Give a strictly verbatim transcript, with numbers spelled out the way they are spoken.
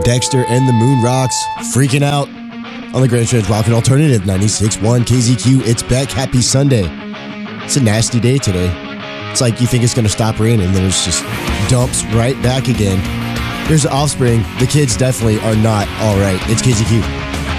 Dexter and the Moon Rocks freaking out on the Grand Strange Rock and Alternative ninety-six point one K Z Q. It's Beck. Happy Sunday. It's a nasty day today. It's like you think it's going to stop raining, and then it's just dumps right back again. Here's the Offspring. The kids definitely are not all right. It's K Z Q.